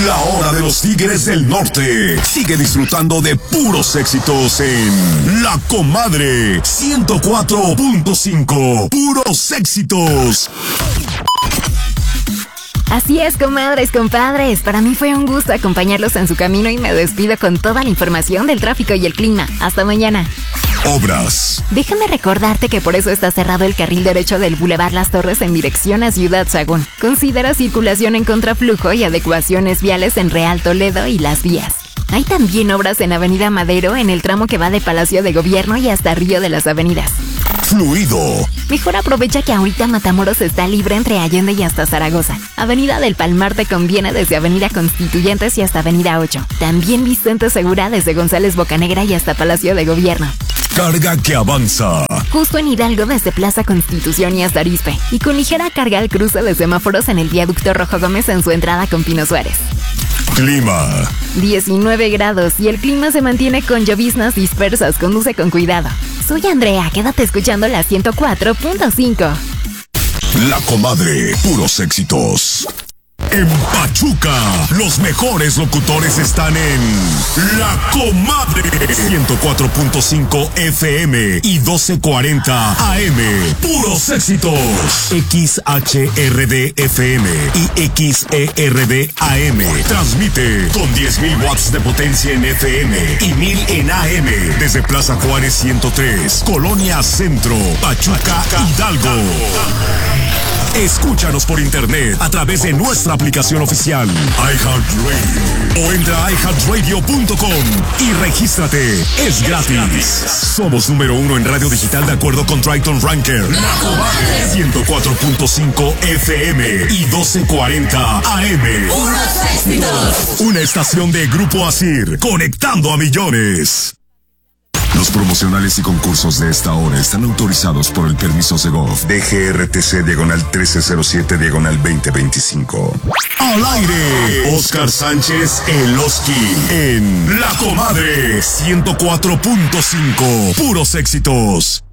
La hora de los Tigres del Norte. Sigue disfrutando de puros éxitos en La Comadre 104.5. Puros éxitos. Así es, comadres, compadres. Para mí fue un gusto acompañarlos en su camino y me despido con toda la información del tráfico y el clima. Hasta mañana. Obras. Déjame recordarte que por eso está cerrado el carril derecho del Boulevard Las Torres en dirección a Ciudad Sagún. Considera circulación en contraflujo y adecuaciones viales en Real Toledo y Las Vías. Hay también obras en Avenida Madero en el tramo que va de Palacio de Gobierno y hasta Río de las Avenidas. Fluido. Mejor aprovecha que ahorita Matamoros está libre entre Allende y hasta Zaragoza. Avenida del Palmar te conviene desde Avenida Constituyentes y hasta Avenida 8. También Vicente Segura desde González Bocanegra y hasta Palacio de Gobierno. Carga que avanza. Justo en Hidalgo desde Plaza Constitución y hasta Arizpe. Y con ligera carga al cruce de semáforos en el viaducto Rojo Gómez en su entrada con Pino Suárez. Clima. 19 grados y el clima se mantiene con lloviznas dispersas. Conduce con cuidado. Soy Andrea, quédate escuchando la 104.5. La Comadre, puros éxitos. En Pachuca, los mejores locutores están en La Comadre 104.5 FM y 1240 AM. Puros éxitos. XHRD FM y XERD AM. Transmite con 10.000 watts de potencia en FM y 1.000 en AM. Desde Plaza Juárez 103, Colonia Centro, Pachuca, Hidalgo. Escúchanos por internet a través de nuestra aplicación oficial iHeartRadio o entra a iHeartRadio.com y regístrate. Es gratis. Somos número 1 en radio digital de acuerdo con Triton Ranker. La Comadre 104.5 FM y 1240 AM. ¡Puros éxitos! Una estación de Grupo Asir, conectando a millones. Los promocionales y concursos de esta hora están autorizados por el permiso Segov DGRTC /1307/2025. Al aire, Oscar Sánchez El Oski en La Comadre 104.5. Puros éxitos.